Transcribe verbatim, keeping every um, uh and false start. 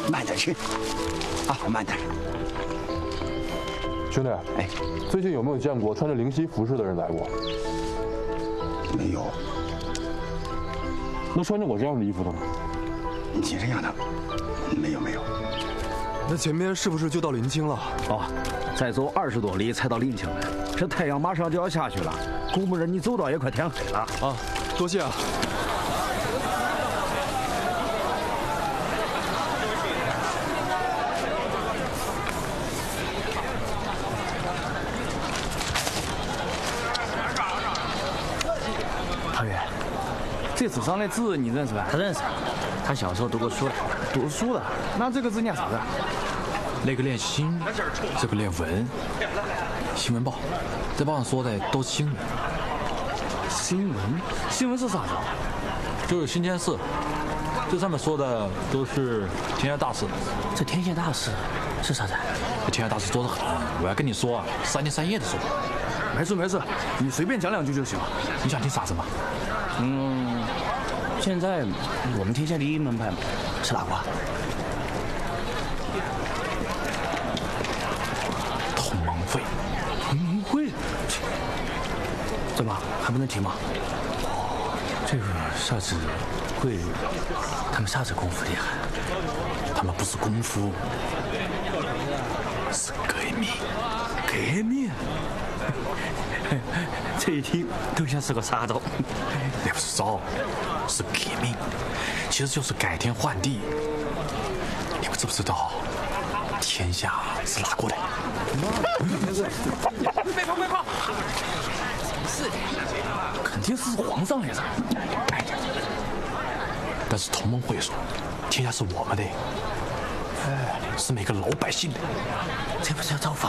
慢点去，啊，慢点。 兄弟， 哎， 最近有没有见过穿着灵犀服饰的人来过？ 没有。 那穿着我这样的衣服的呢？ 你这样的，没有没有。 那前面是不是就到临清了？ 哦，再走二十多里才到临清了。这太阳马上就要下去了，估摸着你走到也快天黑了。 啊，多谢啊。 唐远，这纸上的字你认识吧？ 他认识，他小时候读过书的。 读书的？那这个字念啥子？ 那个练新，这个练文。新闻报，这报上说的都是新闻。 新闻？新闻是啥子？ 就是新鲜事，这上面说的都是天下大事。 这天下大事是啥子？ 这天下大事多得很，我要跟你说啊，三天三夜的说。 没事没事，你随便讲两句就行。 你想听啥子吗？ 嗯，现在我们天下第一门派是哪个？ 同盟会。 同盟会？ 怎么还不能提吗？这个啥子会，他们啥子功夫厉害？ 他们不是功夫，是革命。 革命？ 这一听都像是个杀招。 那不是招，是革命，其实就是改天换地。你们知不知道天下是哪国的？ 别跑别跑！是，肯定是皇上来着。 但是同盟会说，天下是我们的，是每个老百姓的。 这不是要造反？